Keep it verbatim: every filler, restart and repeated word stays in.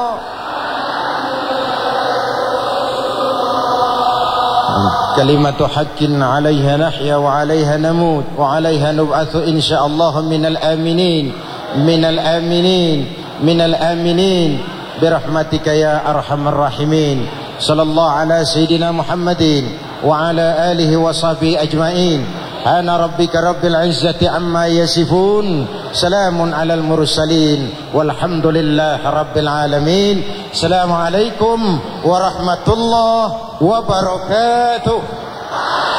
kalimatu haqqin 'alaiha nahya wa 'alaiha namut wa 'alaiha nub'atsu insyaallah minal aminin minal aminin minal aminin birahmatika ya arhamar rahimin. Sallallahu ala sayyidina Muhammadin wa ala alihi wa sahbihi ajmain. Ana rabbika rabbil izzati amma yasifun, salamun alal mursalin, walhamdulillahi rabbil alamin. Assalamualaikum warahmatullahi wabarakatuh.